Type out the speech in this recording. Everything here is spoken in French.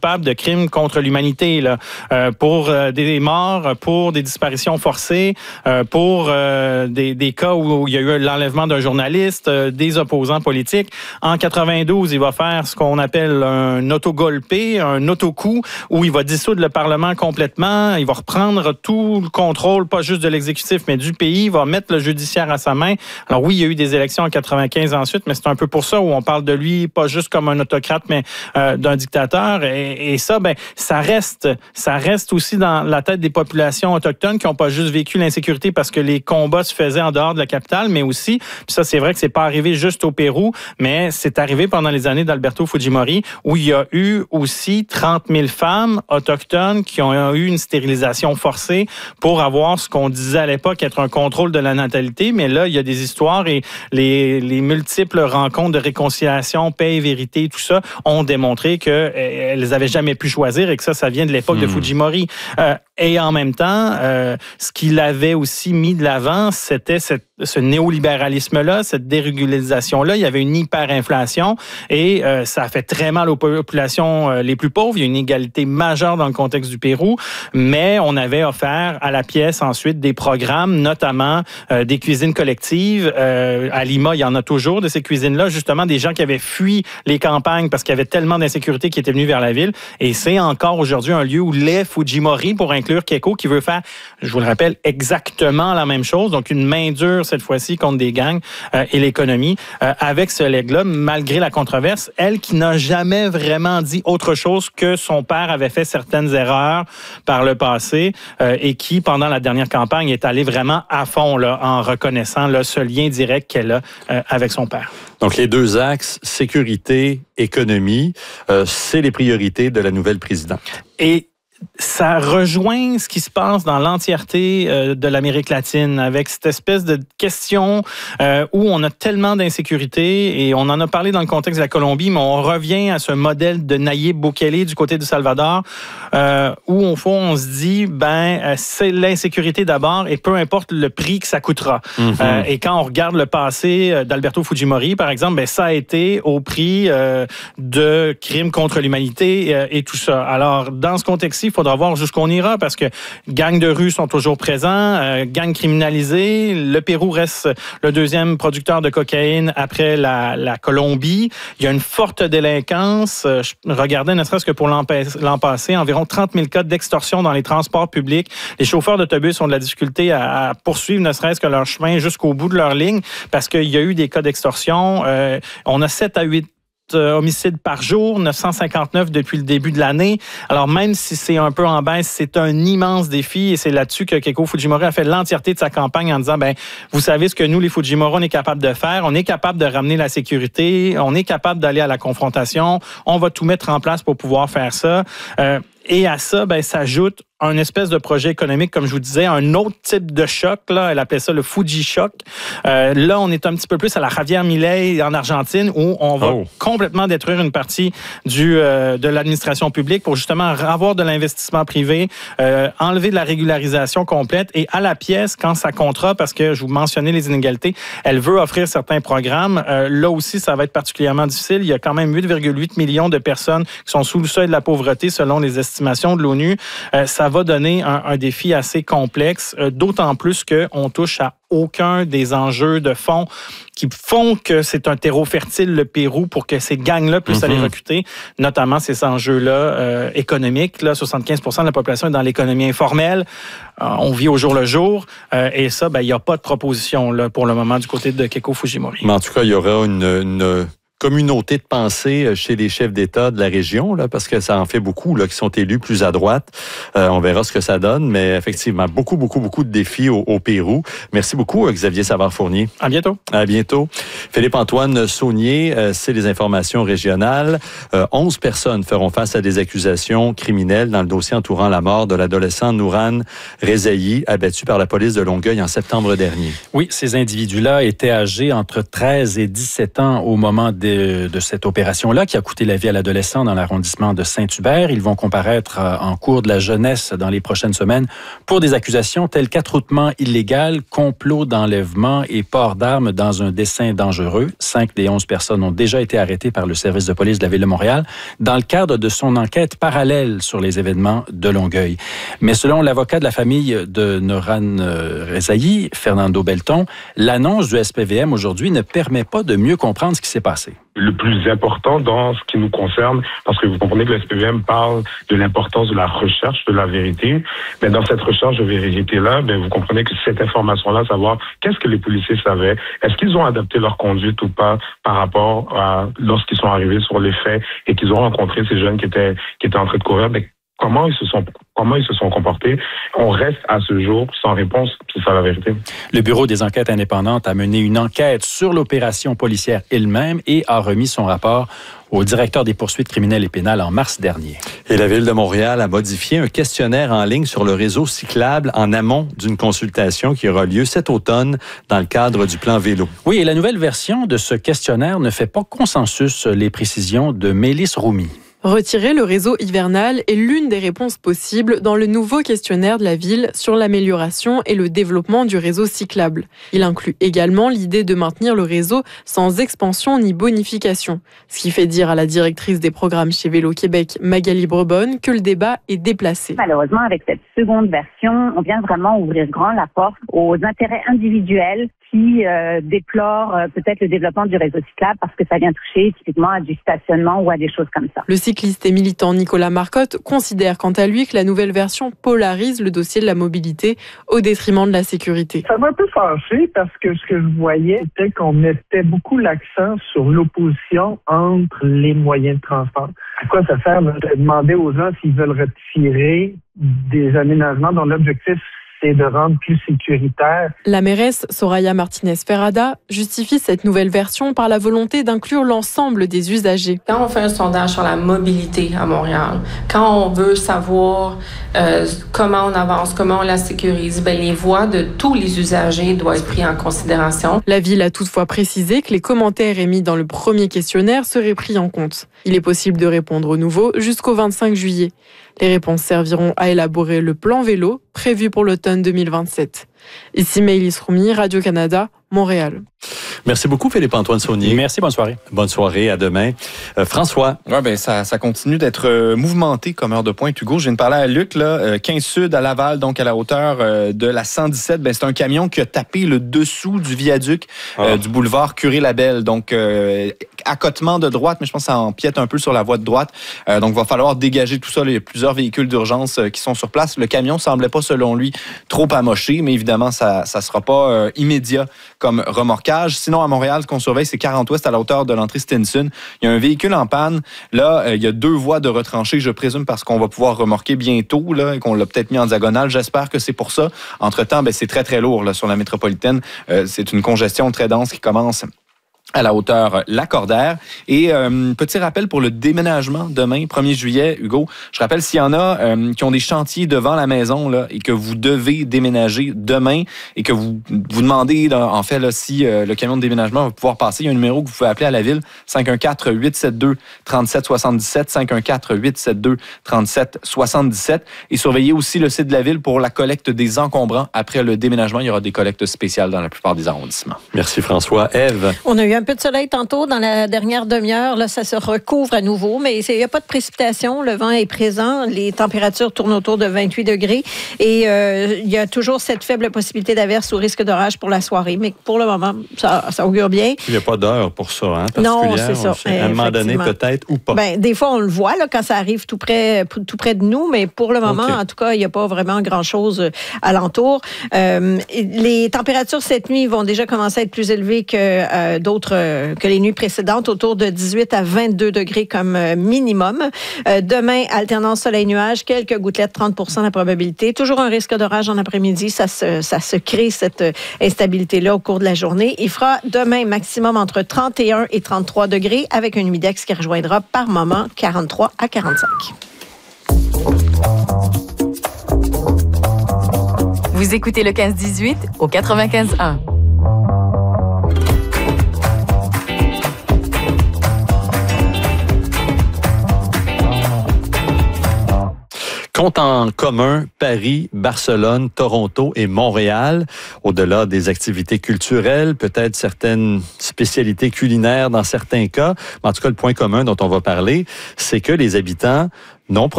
coupables de crimes contre l'humanité, là, pour des morts, pour des disparitions forcées, pour des cas où il y a eu l'enlèvement d'un journaliste, des opposants politiques. En 92, il va faire ce qu'on appelle un autogolpé, un autocoup, où il va dissoudre le Parlement complètement. Il va reprendre tout le contrôle, pas juste de l'exécutif, mais du pays. Il va mettre le judiciaire à sa main. Alors oui, il y a eu des élections en 95 ensuite, mais c'est un peu pour ça où on parle de lui, pas juste comme un autocrate, mais d'un dictateur. Et ça, ça reste aussi dans la tête des populations autochtones qui n'ont pas juste vécu l'insécurité parce que les combats se faisaient en dehors de la capitale, mais aussi, puis ça, c'est vrai que c'est pas arrivé juste au Pérou, mais c'est arrivé pendant les années d'Alberto Fujimori, où il y a eu aussi 30 000 femmes autochtones qui ont eu une stérilisation forcée pour avoir ce qu'on disait à l'époque être un contrôle de la natalité, mais là, il y a des histoires et les multiples rencontres de réconciliation, paix et vérité, tout ça, ont démontré qu'elles n'avaient jamais pu choisir et que ça vient de l'époque de Fujimori. Et en même temps, ce qu'il avait aussi mis de l'avant, c'était ce néolibéralisme-là, cette dérégularisation-là. Il y avait une hyperinflation et ça a fait très mal aux populations les plus pauvres. Il y a une inégalité majeure dans le contexte du Pérou, mais on avait offert à la pièce ensuite des programmes, notamment des cuisines collectives. À Lima, il y en a toujours de ces cuisines-là, justement des gens qui avaient fui les campagnes parce qu'il y avait tellement d'insécurité qui étaient venus vers la ville. Et c'est encore aujourd'hui un lieu où les Fujimori, pour inclure Keiko, qui veut faire, je vous le rappelle, exactement la même chose. Donc, une main dure, cette fois-ci, contre des gangs et l'économie. Avec ce legs-là, malgré la controverse, elle qui n'a jamais vraiment dit autre chose que son père avait fait certaines erreurs par le passé et qui, pendant la dernière campagne, est allée vraiment à fond là, en reconnaissant là, ce lien direct qu'elle a avec son père. Donc, les deux axes, sécurité, économie, c'est les priorités de la nouvelle présidente. Et ça rejoint ce qui se passe dans l'entièreté de l'Amérique latine avec cette espèce de question où on a tellement d'insécurité et on en a parlé dans le contexte de la Colombie, mais on revient à ce modèle de Nayib Bukele du côté du Salvador où au fond on se dit c'est l'insécurité d'abord et peu importe le prix que ça coûtera. Et quand on regarde le passé d'Alberto Fujimori par exemple, ça a été au prix de crimes contre l'humanité et tout ça. Alors dans ce contexte-ci, il faudra voir jusqu'où on ira parce que gangs de rue sont toujours présents, gangs criminalisés. Le Pérou reste le deuxième producteur de cocaïne après la Colombie. Il y a une forte délinquance. Je regardais, ne serait-ce que pour l'an passé, environ 30 000 cas d'extorsion dans les transports publics. Les chauffeurs d'autobus ont de la difficulté à poursuivre ne serait-ce que leur chemin jusqu'au bout de leur ligne parce qu'il y a eu des cas d'extorsion. On a 7 à 8 homicides par jour, 959 depuis le début de l'année. Alors même si c'est un peu en baisse, c'est un immense défi et c'est là-dessus que Keiko Fujimori a fait l'entièreté de sa campagne en disant, vous savez ce que nous, les Fujimori, on est capable de faire, on est capable de ramener la sécurité, on est capable d'aller à la confrontation, on va tout mettre en place pour pouvoir faire ça. Et à ça, s'ajoute un espèce de projet économique, comme je vous disais, un autre type de choc. Là, elle appelait ça le Fuji Shock. Là, on est un petit peu plus à la Javier Milei en Argentine, où on va complètement détruire une partie de l'administration publique pour justement avoir de l'investissement privé, enlever de la régularisation complète et à la pièce, quand ça comptera, parce que je vous mentionnais les inégalités, elle veut offrir certains programmes. Là aussi, ça va être particulièrement difficile. Il y a quand même 8,8 millions de personnes qui sont sous le seuil de la pauvreté, selon les estimations de l'ONU. Ça va donner un défi assez complexe, d'autant plus qu'on touche à aucun des enjeux de fond qui font que c'est un terreau fertile, le Pérou, pour que ces gangs-là puissent aller recruter, notamment ces enjeux-là économiques. Là, 75% de la population est dans l'économie informelle. On vit au jour le jour. Et ça, il n'y a pas de proposition là, pour le moment du côté de Keiko Fujimori. Mais en tout cas, il y aura une communauté de pensée chez les chefs d'État de la région, là, parce que ça en fait beaucoup là, qui sont élus plus à droite. On verra ce que ça donne, mais effectivement, beaucoup de défis au Pérou. Merci beaucoup, Xavier Savard-Fournier. À bientôt. À bientôt. Philippe-Antoine Saunier, c'est les informations régionales. 11 personnes feront face à des accusations criminelles dans le dossier entourant la mort de l'adolescent Nouran Rezaï, abattu par la police de Longueuil en septembre dernier. Oui, ces individus-là étaient âgés entre 13 et 17 ans au moment des de cette opération-là qui a coûté la vie à l'adolescent dans l'arrondissement de Saint-Hubert. Ils vont comparaître en cours de la jeunesse dans les prochaines semaines pour des accusations telles qu'attroupement illégal, complot d'enlèvement et port d'armes dans un dessein dangereux. 5 des 11 personnes ont déjà été arrêtées par le service de police de la Ville de Montréal dans le cadre de son enquête parallèle sur les événements de Longueuil. Mais selon l'avocat de la famille de Noran Rezaï, Fernando Belton, l'annonce du SPVM aujourd'hui ne permet pas de mieux comprendre ce qui s'est passé. Le plus important dans ce qui nous concerne, parce que vous comprenez que le SPVM parle de l'importance de la recherche de la vérité, mais dans cette recherche de vérité-là, vous comprenez que cette information-là, savoir qu'est-ce que les policiers savaient, est-ce qu'ils ont adapté leur conduite ou pas par rapport à lorsqu'ils sont arrivés sur les faits et qu'ils ont rencontré ces jeunes qui étaient en train de courir, comment ils se sont comportés. On reste à ce jour sans réponse, c'est ça la vérité. Le Bureau des enquêtes indépendantes a mené une enquête sur l'opération policière elle-même et a remis son rapport au directeur des poursuites criminelles et pénales en mars dernier. Et la Ville de Montréal a modifié un questionnaire en ligne sur le réseau cyclable en amont d'une consultation qui aura lieu cet automne dans le cadre du plan vélo. Oui, et la nouvelle version de ce questionnaire ne fait pas consensus, les précisions de Mélisse Roumi. Retirer le réseau hivernal est l'une des réponses possibles dans le nouveau questionnaire de la ville sur l'amélioration et le développement du réseau cyclable. Il inclut également l'idée de maintenir le réseau sans expansion ni bonification, ce qui fait dire à la directrice des programmes chez Vélo Québec, Magali Brebonne, que le débat est déplacé. Malheureusement, avec cette seconde version, on vient vraiment ouvrir grand la porte aux intérêts individuels qui déplorent peut-être le développement du réseau cyclable parce que ça vient toucher typiquement à du stationnement ou à des choses comme ça. Le cycliste et militant Nicolas Marcotte considère quant à lui que la nouvelle version polarise le dossier de la mobilité au détriment de la sécurité. Ça m'a un peu fâché parce que ce que je voyais, c'était qu'on mettait beaucoup l'accent sur l'opposition entre les moyens de transport. À quoi ça sert de demander aux gens s'ils veulent retirer des aménagements dont l'objectif c'est de rendre plus sécuritaire. La mairesse Soraya Martinez-Ferrada justifie cette nouvelle version par la volonté d'inclure l'ensemble des usagers. Quand on fait un sondage sur la mobilité à Montréal, quand on veut savoir comment on avance, comment on la sécurise, les voix de tous les usagers doivent être prises en considération. La ville a toutefois précisé que les commentaires émis dans le premier questionnaire seraient pris en compte. Il est possible de répondre au nouveau jusqu'au 25 juillet. Les réponses serviront à élaborer le plan vélo prévu pour l'automne 2027. Ici Maëlys Roumi, Radio-Canada, Montréal. Merci beaucoup, Philippe-Antoine Saunier. Merci, bonne soirée. Bonne soirée, à demain. François. Ouais, ça continue d'être mouvementé comme heure de pointe, Hugo. Je viens de parler à Luc, 15 Sud à Laval, donc à la hauteur de la 117. C'est un camion qui a tapé le dessous du viaduc du boulevard Curé-Labelle. Donc, accotement de droite, mais je pense que ça empiète un peu sur la voie de droite. Donc, il va falloir dégager tout ça. Il y a plusieurs véhicules d'urgence qui sont sur place. Le camion semblait pas, selon lui, trop amoché, mais évidemment, ça sera pas immédiat comme remorquage. Sinon, à Montréal, ce qu'on surveille, c'est 40 Ouest à la hauteur de l'entrée Stinson. Il y a un véhicule en panne. Là, il y a 2 voies de retranchée, je présume, parce qu'on va pouvoir remorquer bientôt, et qu'on l'a peut-être mis en diagonale. J'espère que c'est pour ça. Entre-temps, c'est très, très lourd sur la métropolitaine. C'est une congestion très dense qui commence à la hauteur Lacordaire. Et petit rappel pour le déménagement demain, 1er juillet, Hugo. Je rappelle, s'il y en a qui ont des chantiers devant la maison et que vous devez déménager demain et que vous demandez, en fait, si le camion de déménagement va pouvoir passer, il y a un numéro que vous pouvez appeler à la ville, 514-872-3777, 514-872-3777. Et surveillez aussi le site de la ville pour la collecte des encombrants. Après le déménagement, il y aura des collectes spéciales dans la plupart des arrondissements. Merci, François. Ève. On a eu un peu de soleil tantôt dans la dernière demi-heure. Là, ça se recouvre à nouveau, mais il n'y a pas de précipitation. Le vent est présent. Les températures tournent autour de 28 degrés. Et il y a toujours cette faible possibilité d'averse ou risque d'orage pour la soirée. Mais pour le moment, ça augure bien. Il n'y a pas d'heure pour ça, Non, c'est ça. À un moment donné, peut-être, ou pas. Des fois, on le voit quand ça arrive tout près de nous, mais pour le moment, en tout cas, il n'y a pas vraiment grand-chose alentour. Les températures cette nuit vont déjà commencer à être plus élevées que que les nuits précédentes, autour de 18 à 22 degrés comme minimum. Demain, alternance soleil-nuage, quelques gouttelettes, 30% la probabilité. Toujours un risque d'orage en après-midi. Ça se crée, cette instabilité-là, au cours de la journée. Il fera demain maximum entre 31 et 33 degrés, avec un humidex qui rejoindra par moment 43 à 45. Vous écoutez le 15-18 au 95.1. qu'ont en commun Paris, Barcelone, Toronto et Montréal, au-delà des activités culturelles, peut-être certaines spécialités culinaires dans certains cas. Mais en tout cas, le point commun dont on va parler, c'est que les habitants non